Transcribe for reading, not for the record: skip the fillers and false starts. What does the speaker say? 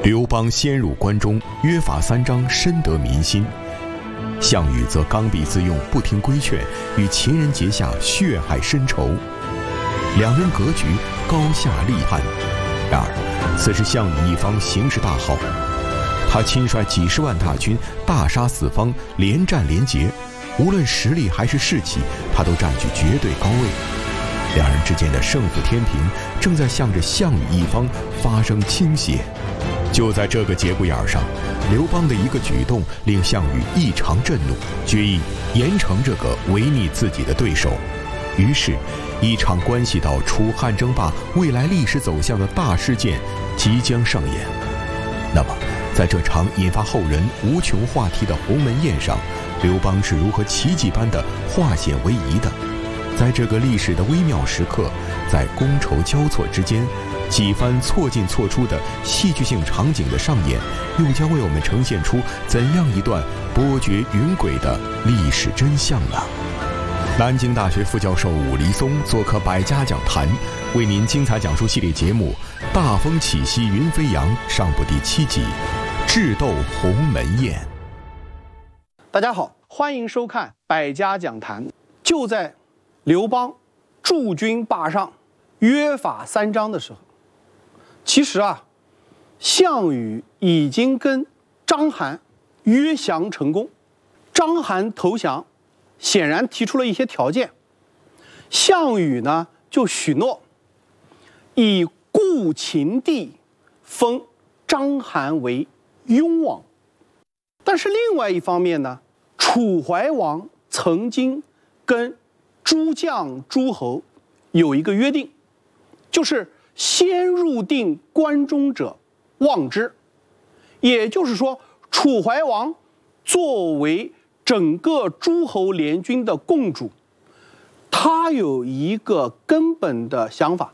刘邦先入关中，约法三章深得民心。项羽则刚愎自用，不听规劝，与秦人结下血海深仇。两人格局高下立判。然而，此时项羽一方形势大好，他亲率几十万大军，大杀四方，连战连捷，无论实力还是士气，他都占据绝对高位。两人之间的胜负天平正在向着项羽一方发生倾斜。就在这个节骨眼上，刘邦的一个举动令项羽异常震怒，决意严惩这个违逆自己的对手。于是，一场关系到楚汉争霸未来历史走向的大事件即将上演。那么，在这场引发后人无穷话题的鸿门宴上，刘邦是如何奇迹般的化险为夷的？在这个历史的微妙时刻，在觥筹交错之间，几番错进错出的戏剧性场景的上演，又将为我们呈现出怎样一段波谲云诡的历史真相呢？南京大学副教授武黎松做客百家讲坛，为您精彩讲述系列节目《大风起兮云飞扬》上部第7集《智斗鸿门宴》。 大家好，欢迎收看百家讲坛。就在刘邦驻军霸上，约法三章的时候，其实项羽已经跟章邯约降成功。章邯投降，显然提出了一些条件。项羽呢就许诺，以故秦地封章邯为雍王。但是另外一方面呢，楚怀王曾经跟诸将诸侯有一个约定，就是先入定关中者望之。也就是说，楚怀王作为整个诸侯联军的共主，他有一个根本的想法，